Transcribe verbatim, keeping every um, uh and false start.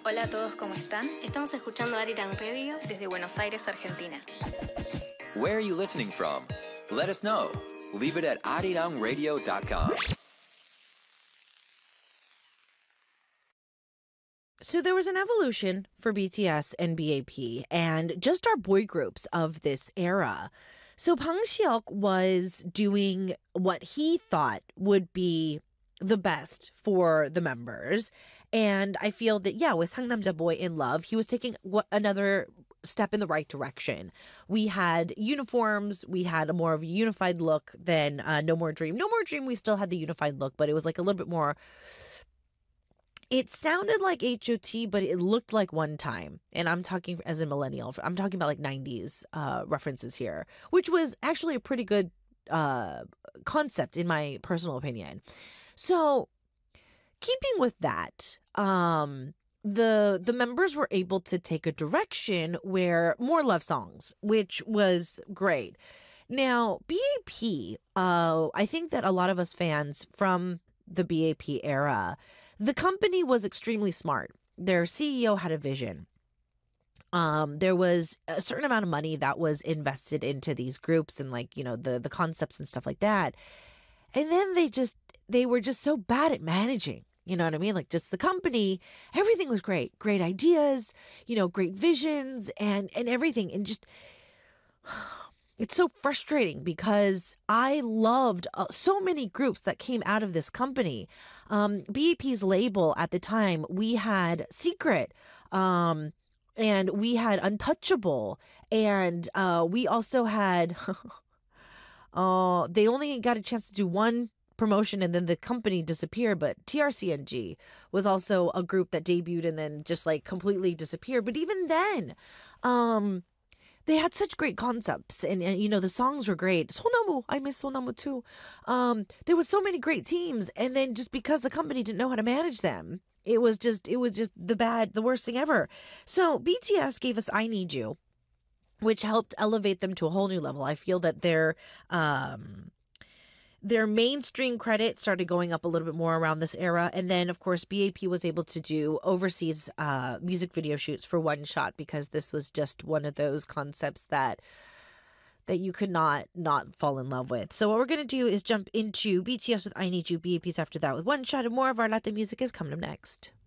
Hola a todos, ¿cómo están? Estamos escuchando Arirang Radio desde Buenos Aires, Argentina. Where are you listening from? Let us know. Leave it at arirang radio dot com. So there was an evolution for B T S and B A P and just our boy groups of this era. So Bang Si-hyuk was doing what he thought would be the best for the members. And I feel that, yeah, with Sangnamja Boy in Love, he was taking what, another step in the right direction. We had uniforms. We had a more of a unified look than uh, No More Dream. No More Dream, we still had the unified look, but it was like a little bit more... It sounded like H O T, but it looked like One Time. And I'm talking as a millennial. I'm talking about like nineties uh, references here, which was actually a pretty good uh, concept in my personal opinion. So keeping with that, um, the the members were able to take a direction where more love songs, which was great. Now, B A P, uh, I think that a lot of us fans from the B A P era, the company was extremely smart. Their C E O had a vision. Um, there was a certain amount of money that was invested into these groups and like, you know, the, the concepts and stuff like that. And then they just, they were just so bad at managing. You know what I mean? Like just the company, everything was great. Great ideas, you know, great visions and, and everything. And just... It's so frustrating because I loved uh, so many groups that came out of this company. Um, B A P's label at the time, we had Secret, um, and we had Untouchable, and uh, we also had, uh, they only got a chance to do one promotion and then the company disappeared, but T R C N G was also a group that debuted and then just like completely disappeared. But even then, um... they had such great concepts and, and, you know, the songs were great. Sonamu, I miss Sonamu too. Um, there was so many great teams. And then just because the company didn't know how to manage them, it was just, it was just the bad, the worst thing ever. So B T S gave us I Need You, which helped elevate them to a whole new level. I feel that their, um, their mainstream credit started going up a little bit more around this era. And then, of course, B A P was able to do overseas uh, music video shoots for One Shot because this was just one of those concepts that that you could not not fall in love with. So what we're going to do is jump into B T S with I Need You, B A P's after that with One Shot, and more of our Latin music is coming up next.